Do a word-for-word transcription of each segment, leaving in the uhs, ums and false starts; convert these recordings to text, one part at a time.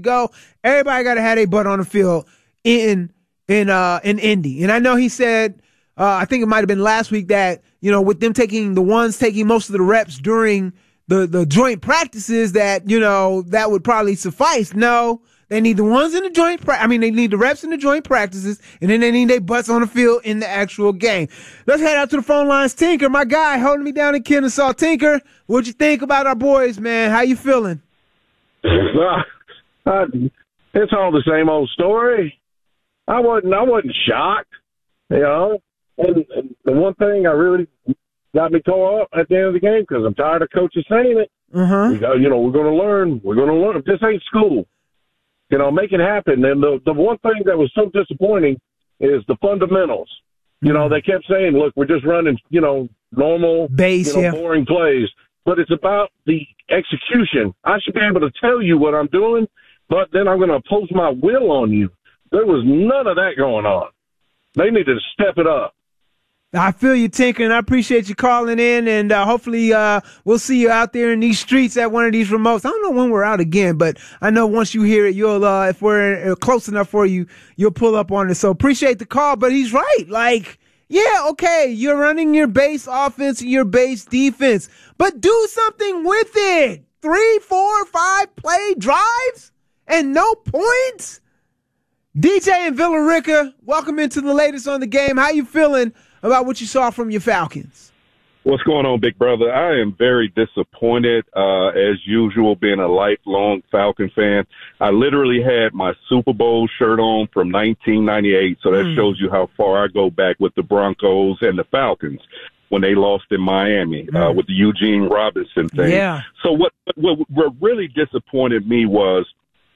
go. Everybody got to have their butt on the field in in uh, in Indy. And I know he said, uh, I think it might have been last week that, you know, with them taking the ones taking most of the reps during the, the joint practices that, you know, that would probably suffice. No. They need the ones in the joint pra- I mean, they need the reps in the joint practices, and then they need their butts on the field in the actual game. Let's head out to the phone lines. Tinker, my guy, holding me down in Kennesaw. Tinker, what'd you think about our boys, man? How you feeling? Uh, uh, it's all the same old story. I wasn't, I wasn't shocked, you know. And, and the one thing I really got me tore up at the end of the game, because I'm tired of coaches saying it. Uh-huh. We go, you know, we're going to learn. We're going to learn. This ain't school. You know, make it happen. And the the one thing that was so disappointing is the fundamentals. You know, they kept saying, look, we're just running, you know, normal, base, you know, yeah. boring plays. But it's about the execution. I should be able to tell you what I'm doing, but then I'm going to impose my will on you. There was none of that going on. They needed to step it up. I feel you, Tinker, and I appreciate you calling in, and uh, hopefully uh, we'll see you out there in these streets at one of these remotes. I don't know when we're out again, but I know once you hear it, you'll, uh, if we're close enough for you, you'll pull up on it. So appreciate the call, but he's right. Like, yeah, okay, you're running your base offense and your base defense, but do something with it. Three, four, five play drives and no points? D J and Villa Rica, welcome into the latest on the game. How you feeling about what you saw from your Falcons? What's going on, big brother? I am very disappointed, uh, as usual, being a lifelong Falcon fan. I literally had my Super Bowl shirt on from nineteen ninety-eight, so that mm. shows you how far I go back with the Broncos and the Falcons when they lost in Miami mm. uh, with the Eugene Robinson thing. Yeah. So what, what, what really disappointed me was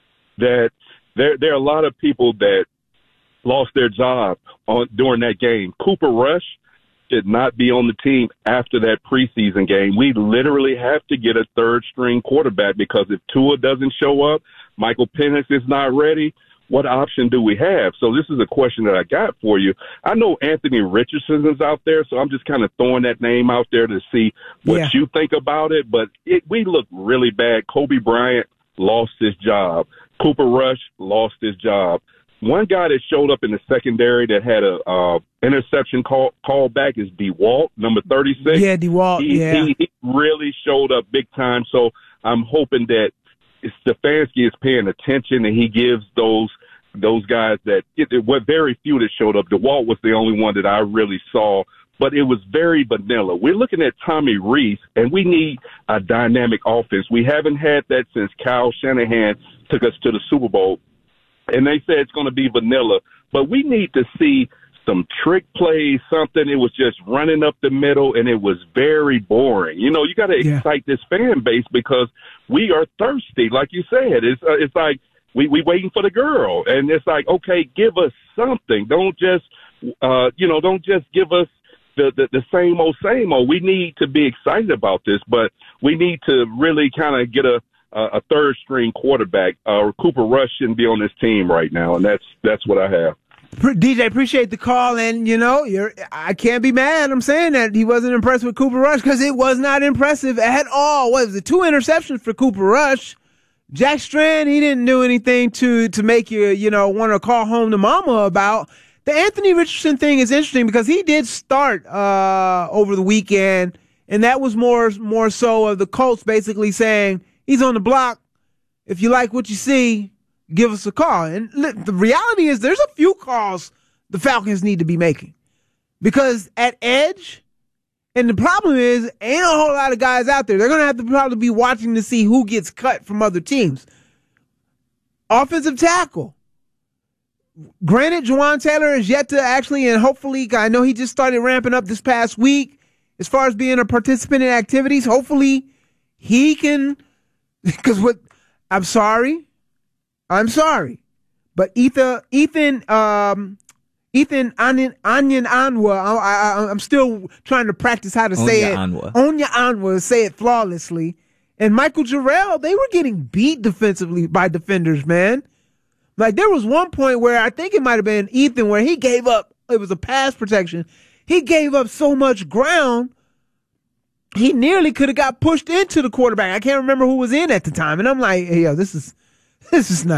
that there, there are a lot of people that lost their job on during that game. Cooper Rush did not be on the team after that preseason game. We literally have to get a third-string quarterback because if Tua doesn't show up, Michael Penix is not ready, what option do we have? So this is a question that I got for you. I know Anthony Richardson is out there, so I'm just kind of throwing that name out there to see what yeah. you think about it. But it, we look really bad. Kobe Bryant lost his job. Cooper Rush lost his job. One guy that showed up in the secondary that had a uh, interception call, call back is DeWalt, number thirty-six. Yeah, DeWalt, he, yeah. He, he really showed up big time, so I'm hoping that Stefanski is paying attention and he gives those those guys that it, – there were very few that showed up. DeWalt was the only one that I really saw, but it was very vanilla. We're looking at Tommy Rees, and we need a dynamic offense. We haven't had that since Kyle Shanahan took us to the Super Bowl. And they said it's going to be vanilla, but we need to see some trick plays, something. It was just running up the middle, and it was very boring. You know, you got to yeah. excite this fan base because we are thirsty, like you said. It's uh, it's like we we waiting for the girl, and it's like, okay, give us something. Don't just uh you know, don't just give us the the, the same old same old. We need to be excited about this, but we need to really kind of get a. Uh, a third-string quarterback. Uh, Cooper Rush shouldn't be on this team right now, and that's that's what I have. D J, appreciate the call, and, you know, you're, I can't be mad. I'm saying that he wasn't impressed with Cooper Rush because it was not impressive at all. What was it, two interceptions for Cooper Rush? Jack Strand, he didn't do anything to to make you, you know, want to call home to mama about. The Anthony Richardson thing is interesting because he did start uh, over the weekend, and that was more more so of the Colts basically saying, he's on the block. If you like what you see, give us a call. And the reality is there's a few calls the Falcons need to be making. Because at edge, and the problem is, ain't a whole lot of guys out there. They're going to have to probably be watching to see who gets cut from other teams. Offensive tackle. Granted, Juwan Taylor is yet to actually, and hopefully, I know he just started ramping up this past week as far as being a participant in activities. Hopefully, he can... Because what, I'm sorry, I'm sorry, but Ethan, Ethan, um, Ethan Onion, Onion Anwa, I, I, I'm still trying to practice how to say it. Anwa. Onya Anwa, say it flawlessly. And Michael Jarrell, they were getting beat defensively by defenders, man. Like there was one point where I think it might have been Ethan where he gave up, it was a pass protection. He gave up so much ground. He nearly could have got pushed into the quarterback. I can't remember who was in at the time. And I'm like, hey, yo, this is, this is not